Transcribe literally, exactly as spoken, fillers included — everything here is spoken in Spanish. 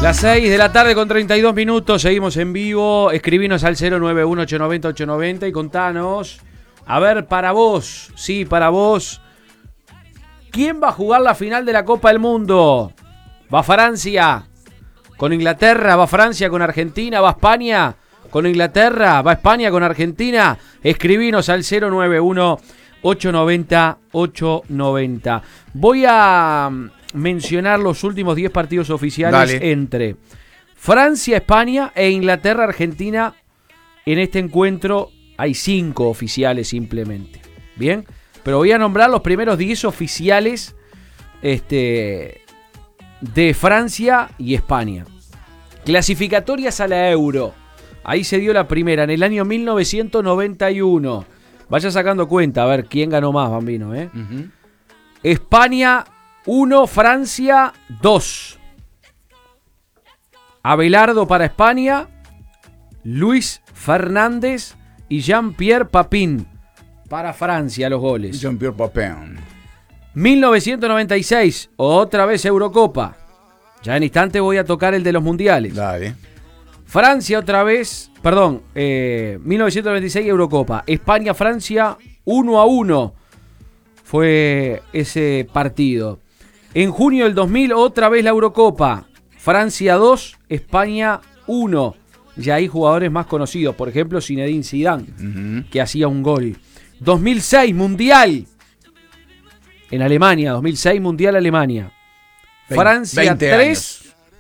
Las seis de la tarde con treinta y dos minutos, seguimos en vivo. Escribinos al cero nueve uno ocho nueve cero ocho nueve cero y contanos. A ver, para vos, sí, para vos, ¿quién va a jugar la final de la Copa del Mundo? ¿Va Francia con Inglaterra? ¿Va Francia con Argentina? ¿Va España con Inglaterra? ¿Va España con Argentina? Escribinos al cero nueve uno ocho nueve cero ocho nueve cero. Voy a mencionar los últimos diez partidos oficiales. Dale. Entre Francia, España e Inglaterra, Argentina. En este encuentro hay cinco oficiales simplemente. Bien, pero voy a nombrar los primeros diez oficiales este, de Francia y España. Clasificatorias a la Euro. Ahí se dio la primera en el año mil novecientos noventa y uno. Vaya sacando cuenta, a ver quién ganó más, Bambino, ¿eh? Uh-huh. España uno, Francia dos. Abelardo para España, Luis Fernández y Jean-Pierre Papin para Francia los goles. Jean-Pierre Papin. mil novecientos noventa y seis, otra vez Eurocopa. Ya en instante voy a tocar el de los mundiales. Dale. Francia otra vez, perdón, eh, mil novecientos noventa y seis Eurocopa. España-Francia uno a uno fue ese partido. En junio del dos mil otra vez la Eurocopa. Francia dos, España uno. Ya hay jugadores más conocidos, por ejemplo Zinedine Zidane, uh-huh. que hacía un gol. dos mil seis Mundial en Alemania, dos mil seis Mundial Alemania. Francia tres,